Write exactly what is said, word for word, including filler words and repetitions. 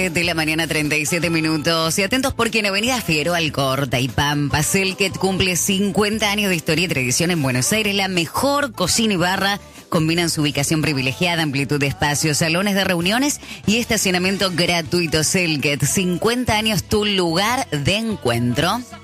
De la mañana, treinta y siete minutos. Y atentos porque en Avenida Figueroa Alcorta y Pampa, Selket cumple cincuenta años de historia y tradición en Buenos Aires. La mejor cocina y barra combinan su ubicación privilegiada, amplitud de espacios, salones de reuniones y estacionamiento gratuito. Selket, cincuenta años, tu lugar de encuentro.